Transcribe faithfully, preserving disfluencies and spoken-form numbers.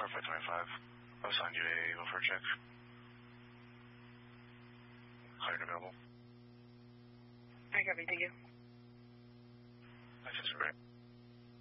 car five twenty-five. I'll assign you a over check. Hired available. I copy, thank you. Nice, that's great.